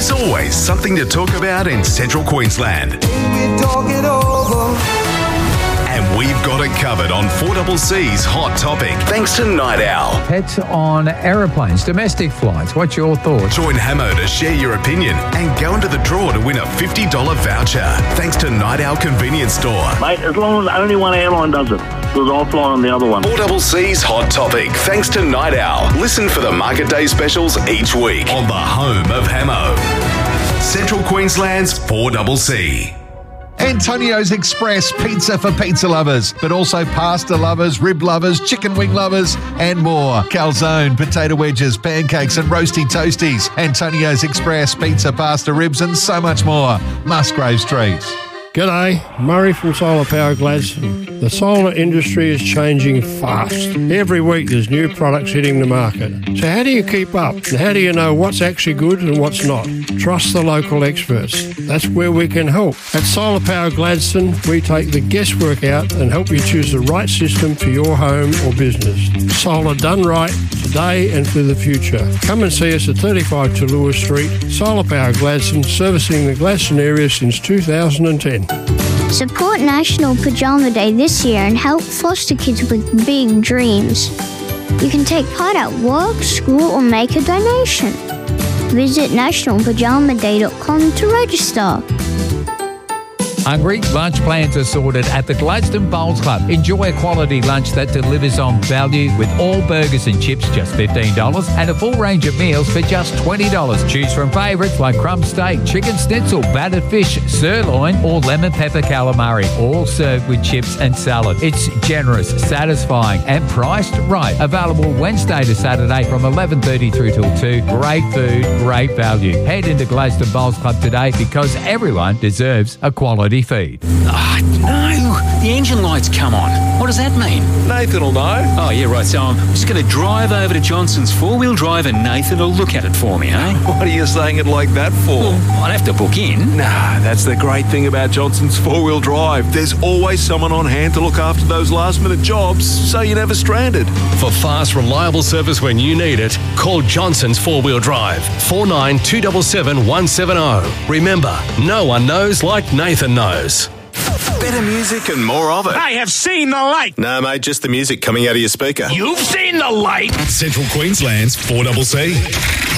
There's always something to talk about in Central Queensland. And we've got it covered on 4CC's Hot Topic, thanks to Night Owl. Pets on aeroplanes, domestic flights. What's your thoughts? Join Hamo to share your opinion and go into the draw to win a $50 voucher, thanks to Night Owl Convenience Store. Mate, as long as only one airline does it, because I'll fly on the other one. 4CC's Hot Topic, thanks to Night Owl. Listen for the Market Day specials each week on the home of Hamo. Central Queensland's 4CC. Antonio's Express pizza for pizza lovers, but also pasta lovers, rib lovers, chicken wing lovers, and more. Calzone, potato wedges, pancakes, and roasty toasties. Antonio's Express pizza, pasta, ribs, and so much more. Musgrave Street. G'day, Murray from Solar Power Gladstone. The solar industry is changing fast. Every week there's new products hitting the market. So how do you keep up? And how do you know what's actually good and what's not? Trust the local experts. That's where we can help. At Solar Power Gladstone, we take the guesswork out and help you choose the right system for your home or business. Solar done right, today and for the future. Come and see us at 35 Tallulah Street. Solar Power Gladstone, servicing the Gladstone area since 2010. Support National Pajama Day this year and help foster kids with big dreams. You can take part at work, school, or make a donation. Visit nationalpajamaday.com to register. Hungry? Lunch plans are sorted at the Gladstone Bowls Club. Enjoy a quality lunch that delivers on value with all burgers and chips just $15 and a full range of meals for just $20. Choose from favourites like crumb steak, chicken schnitzel, battered fish, sirloin or lemon pepper calamari, all served with chips and salad. It's generous, satisfying and priced right. Available Wednesday to Saturday from 11:30 through till 2. Great food, great value. Head into Gladstone Bowls Club today because everyone deserves a quality feed. No, the engine light's come on. What does that mean? Nathan will know. Oh, yeah, right. So I'm just going to drive over to Johnson's four-wheel drive and Nathan will look at it for me, eh? What are you saying it like that for? Well, I'd have to book in. Nah, that's the great thing about Johnson's four-wheel drive. There's always someone on hand to look after those last-minute jobs, so you're never stranded. For fast, reliable service when you need it, call Johnson's four-wheel drive, 49 277 170. Remember, no one knows like Nathan knows. Better music and more of it. I have seen the light. No, mate, just the music coming out of your speaker. You've seen the light. Central Queensland's 4CC.